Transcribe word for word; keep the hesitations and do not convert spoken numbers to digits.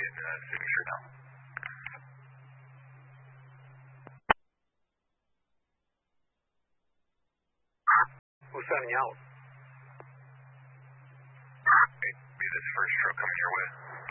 in uh, signature now. Who's sending you out? Hey, be this first truck coming your way.